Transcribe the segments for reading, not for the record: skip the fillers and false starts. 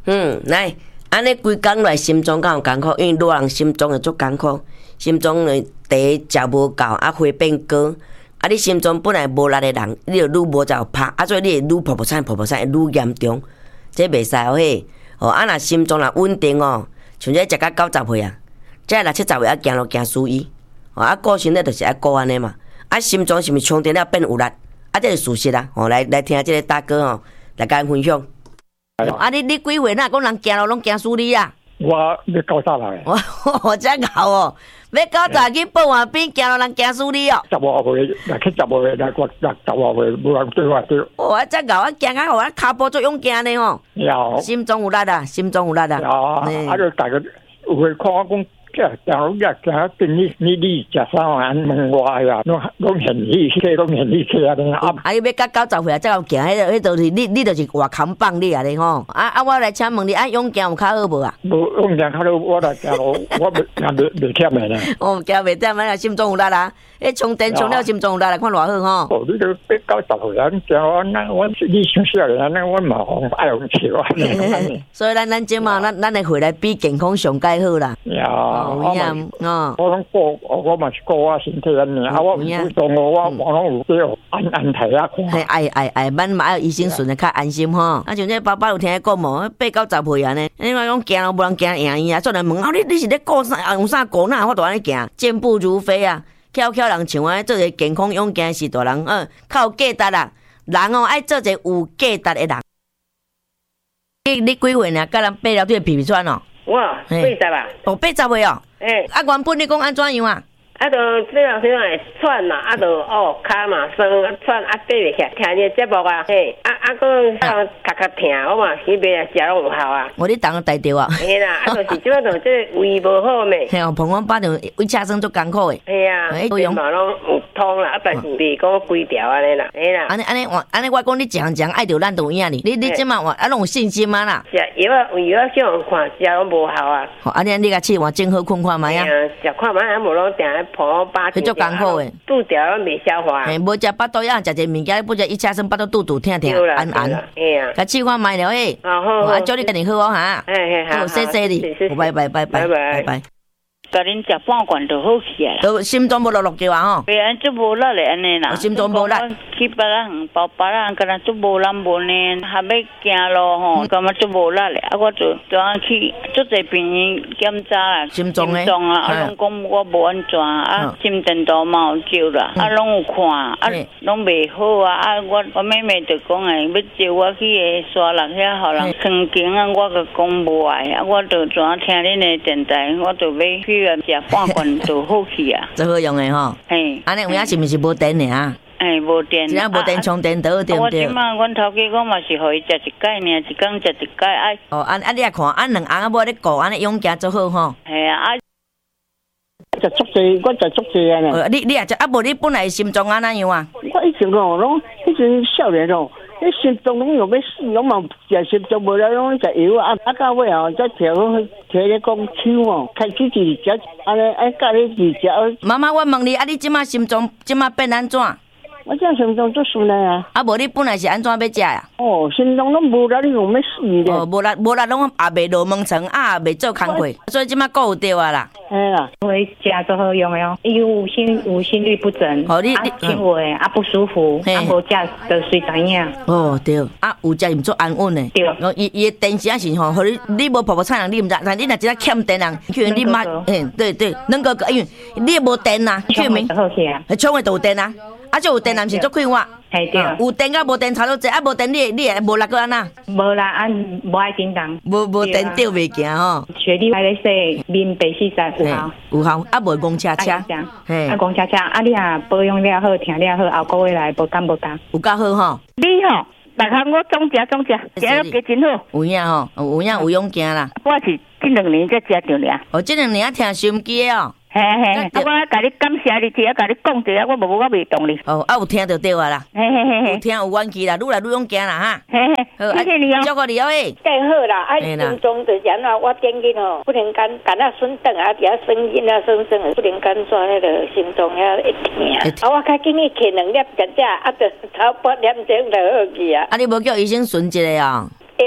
来，安尼规工来心脏敢有艰苦，因为老人心脏会足艰苦，心脏的茶食无够，血变高。你心脏本来无力的人，你就愈无才拍，所以你会愈噗噗产，会愈严重，这袂使嘿。若心脏若稳定像这食到90岁啊，这60、70岁行路行输医，顾身体就是爱顾安尼嘛。心脏是毋是充电了变有力？这是事实啊。来听这个大哥来甲咱分享。你几岁哪讲人行路拢行输你啊？ 我要90来。 我真搞要90去报完兵，行路人行输你 15岁，来去15岁，来我15岁，无人对我对。 我真搞，我行啊，我骹步足勇敢的有。 心脏有力啊，心脏有力啊。 有，就大家有会看我讲。假如跟你食啥玩问我呀，拢现去，拢现去去啊！ 要到90岁啊，才有行，迄就是你就是活扛棒你啊！你吼，我来请问你，勇行有较好无啊？ 无勇行较好，我来行路，我袂忝的呢。 行袂忝啊，心脏有力啊！充电充了心脏有力来看偌好吼。 你都要90岁啊，行我你想少年，我嘛爱用笑啊。 所以咱即嘛，咱的回来比健康上介好啦。 我拢顾，我嘛是顾我身体安尼，我唔动我拢有叫安睇啊看。 哎，咱嘛要医生顺的较安心吼。像这爸爸有听讲无，8、90岁安尼，你话讲行路无人行赢伊啊，做人问你是咧顾啥？用啥顾哪？我都安尼行，健步如飞啊！巧人像我做一个健康勇敢是大人，较有价值啊！人爱做一个有价值的人。你几岁呢？甲人爬了对皮皮喘我80啊。 80岁原本你讲安怎样啊？ 就这样会喘嘛，就骹嘛酸喘爬袂起来，听你节目啊，个咔疼，我嘛去买来食拢有效啊。 你当个带着啊？ 嘿啦，就是即摆就这胃无好咩？ 嘿碰我巴着胃车生足艰苦诶。 嘿啊，嘛拢有通啦，但是袂讲规条安尼啦，嘿啦。 安尼，我讲你讲爱着咱就有影哩。你即马拢有信心吗啦？ 食药叫人看，食拢无效啊。 安尼你甲试换正好困看卖啊？ 食看卖，无拢定咧破8天。 足艰苦诶， 肚条拢袂消化。 无食巴肚呀，食一物件，不食一车生巴肚肚疼，安。 嘿啊， 甲试看卖了诶。好，祝你今年好哈。好，谢谢你。拜。 甲恁食半罐就好起来啦。 都心脏无落叫啊吼。 袂安足无力咧安尼啦。 心脏无力。 去别人包别人，敢若足无力无呢，还要行路吼，感觉足无力咧。我就安去足侪病院检查啦， 心脏啊， 拢讲我无安怎心电图嘛有照啦，拢有看拢袂好啊。我妹妹就讲要招我去个沙鹿遐，互人曾经我就讲无爱我就怎听恁的电台，我就要去。食半罐就好去啊， 最好用的吼。 嘿， 安尼有影是毋是无电的啊？ 无电。 只要无电充电倒对不对？ 我即摆阮头家讲嘛是互伊食一摆尔，一工食一摆你也看，两红无咧顾，安尼勇行做好吼。 系啊， 食足济，我食足济啊呢。 你也食无你本来心脏安怎样啊？ 我以前拢以前少年你心脏拢要死，拢嘛食心脏无了，拢食药到尾再调咧讲手开始治疗，安尼教你治疗。 妈妈，我问你，你即马心脏变安怎？ 我这心脏足顺啊！ 无你本来是安怎要食呀？ 心脏拢无力，你用要死咧。 无力拢也袂落门床，也袂做工课，所以即马顾有着啊啦。 嘿啦， 会食做好用的伊有心律不整，轻微不舒服，无食就随知影。 对，有食毋做安稳的。 对， 伊的电是吼，互你无婆菜人，你毋知，但你若真正欠电人，去你妈，对，能够因为你无电呐，去明，充的都有电啊。就有电，是足快活。 系对。 有电甲无电差多济，无电你会无力个安那？ 无啦，无爱叮当。 无电吊袂行吼。 学历还咧说，面白四散有效，无公车。 公车，你也保养了好，听了好，后个月来无干。 有够好吼。 你吼，大项我总食，食了加真好。 有影吼，有影有勇行啦。 我是这2年才食着了。 这2年听收音机哦。 嘿，我甲你感谢你，只甲你讲一下，我袂动你。 有听就对啊啦。有听有元气啦，愈来愈勇敢啦哈。 谢谢你哦。 祝福你哦诶。 更好啦，心中就是安怎，我点紧吼，不能干顺顿底声音声，不能干煞那个心脏会疼。我较紧去摕2粒食，就头8点钟就好去啊。 你无叫医生顺一个啊？ 我拢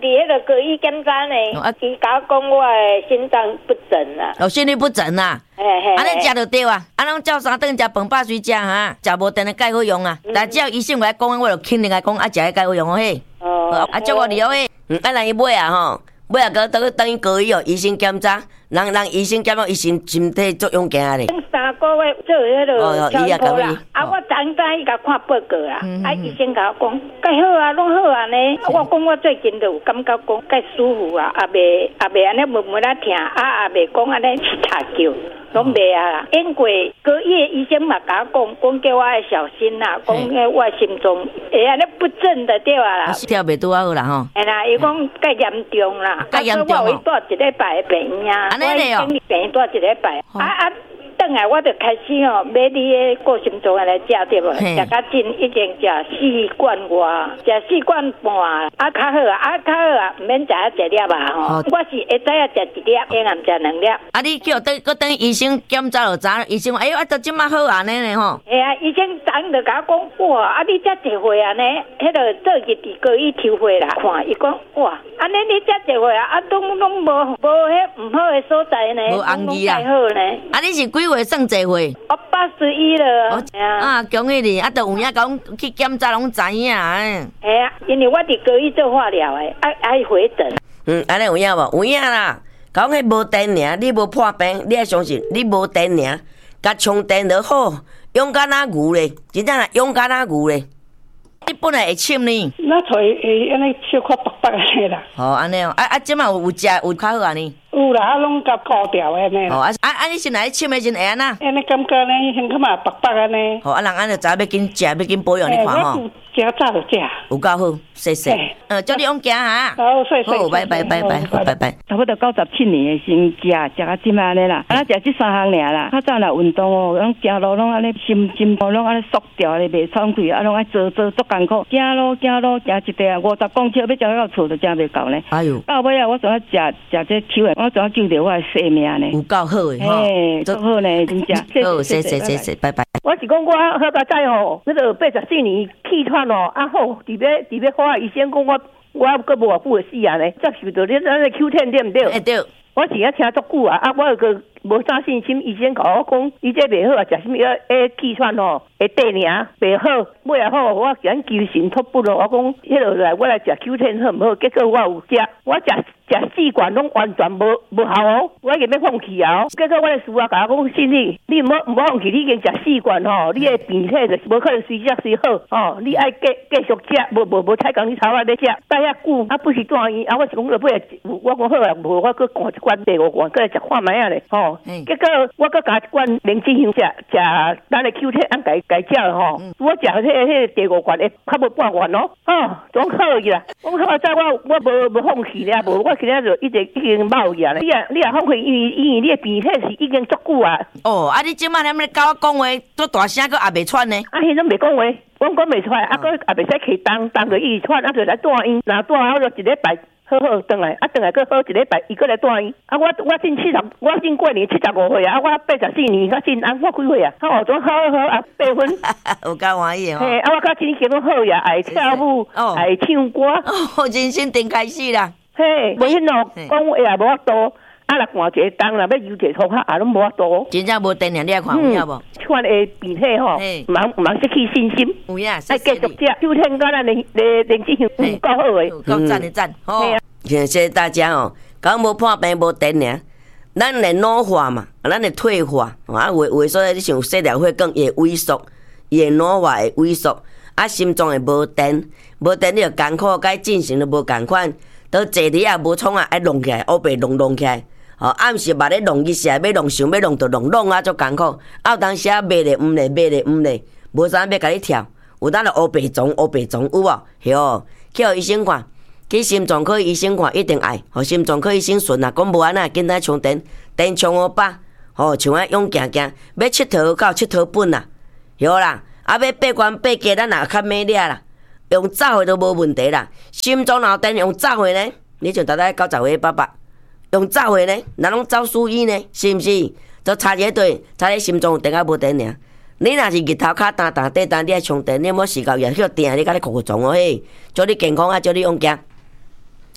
伫迄个隔医检查呢，伊甲我讲我的心脏不整啊。 哦，心律不整啊。安尼食就对啊，拢照三顿食饭饱水食哈，食无定的钙好用啊。但只要医生来讲，我就肯定来讲，食迄钙好用哦嘿。祝我利好嘿。咱伊买啊吼，买啊个等于高医哦，医生检查，人医生检查，医生身体作用惊咧。 3个月做迄个超波啦，我昨早伊甲看报告啦，医生甲我讲，介好啊，拢好啊呢。我讲我最近就有感觉讲介舒服啊，也袂安尼闷闷啊疼，也袂讲安尼叱叫。拢袂啊啦，因为隔夜医生嘛甲我讲叫我要小心啦，讲我心脏会安尼不正的对啊啦， 跳袂拄好啦吼。 哎啦，伊讲介严重啦， 介严重我有带一礼拜的病院， 安尼嘞哦， 病院带一礼拜，转来我就开始哦，买你个顾心脏的来食对无？食较真已经食4罐外，食4罐半，较好啊，毋免食1粒啊吼。我是会知影食1粒，下暗食2粒。 你叫等医生检查就知，医生话都即马好安尼呢吼。 哎呀，医生昨就甲我讲，哇，你遮济岁啊呢？迄个做日伫高医抽血啦，看伊讲哇，安尼你遮济岁啊，拢无迄毋好的所在呢， 无红字啊， 好呢。 你是几岁算济岁？ 我81了。 恭喜你！都有影讲去检查拢知影。哎呀，因为我伫高医做化疗的，爱回诊。 安尼有影无？有影啦。讲迄无电尔，你无破病，你爱相信，你无电尔，甲充电就好，勇敢啊牛咧，真正啦，勇敢啊牛咧。你本来会深呢？ 那才会安尼小可白白安尼啦。 安尼哦，即马有食有较好安尼。 有啦，拢甲高调安尼。 你先来深的真会安那？ 安尼感觉呢，胸口嘛白白安尼。 人安就知要紧食，要紧保养，你看吼。 食早就食。 有够好，谢谢。祝你勇行哈。 好，谢谢。 好，拜拜。 差不多97年的先食到即马呢啦，食这3项尔啦。较早若运动哦，拢行路拢安尼心拢安尼缩掉咧，袂喘气，拢爱做足艰苦。行路行一地啊50公尺，要走到厝就走袂到呢。 哎呦！ 到尾啊，我怎啊食这抽的，我怎啊救着我的性命呢？ 有够好的吼， 足好呢，真正。 好，谢谢，拜拜。 我是讲我好到在吼，那个84年气喘哦，好，伫要花医生讲我搁无偌久会死啊呢，接受到你咱个 Q10对毋对？ 对。 我是啊听足久啊，我个无啥信心，医生甲我讲，伊这袂好啊，食什么气喘吼，会地尔袂好，尾啊好，我讲求神托不咯，我讲迄落来我来食Q10好毋好？结果我有食，我食4罐拢完全无效哦，我已经要放弃啊！结果我的师傅甲我讲，信你唔好放弃，你已经食4罐吼，你的病体就无可能随食随好哦，你爱继续食，无太讲你头啊咧食，待遐久啊不是住院啊，我是讲落尾我讲好啊，无我搁灌1罐第5罐，搁来食看卖啊咧吼。结果我搁加1罐灵芝香食咱的 Q10 按改食吼，我食迄第5罐的较无半罐咯，总好伊啦。我好在我无放弃咧，无我今仔就已经冒去啊咧。你也放弃，因为你的病体是已经足久啊。 你即摆踮咧甲我讲话，做大声搁也袂喘呢？ 迄种袂讲话，我讲袂出来，搁也袂使起当个伊喘，就来住院，若住好就1礼拜。好转来，转来搁好1礼拜，伊搁来住院。我进70，我进过年75岁啊，我84年较进我几岁啊？总好啊，8分。 有够欢喜吼！ 我较真行拢好呀，爱跳舞，爱唱歌。 人生顶开始啦。 嘿，无迄咯，讲话也无法度。若寒一个冬，若要游一个涂骹，也拢无法度。 真正无电量，你也看有影无？ 款的病体吼，茫失去信心。 有影， 爱继续食，就听讲咱连这项够好诶， 够赞的赞。好，谢谢大家哦。讲无破病无电量，咱的脑化嘛，咱的退化，萎缩，你像细条血管会萎缩，伊的脑化会萎缩，心脏会无电，无电你就艰苦，该进行都无共款，都坐伫也无创爱弄起来，黑白弄起来。暗时捌咧弄伊下，要弄想要弄就弄啊，足艰苦。有当时买咧毋咧，无啥要甲你跳，有当就黑白撞，有无？哟，去互医生看，去心脏科医生看，一定爱。互心脏科医生顺啊，讲无安那，紧来充电充500，像啊勇行，要佚佗到佚佗本啦，哟啦，要8罐8价，咱也较买了啦，用早回都无问题啦。心脏若电用早回呢，你像大概90岁爸爸。用走的呢，人拢走输医呢，是毋是？就插一对，插咧心脏有电啊无电尔。你若是日头骹单地单，你爱充电，你莫时到夜去电，你甲你哭撞哦嘿。祝你健康啊，祝你勇健。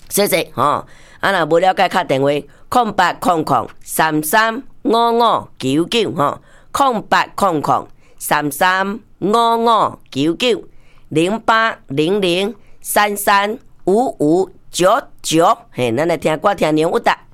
谢谢吼。啊，若无了解，敲电话0800335599吼，0800335599，0800335599。嘿，咱来听歌听牛有答。